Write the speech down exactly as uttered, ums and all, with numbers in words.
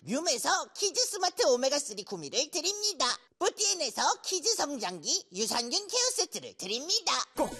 뮨에서 키즈 스마트 오메가삼 구미를 드립니다. 뿌띠엔에서 키즈 성장기 유산균 케어 세트를 드립니다. 꼭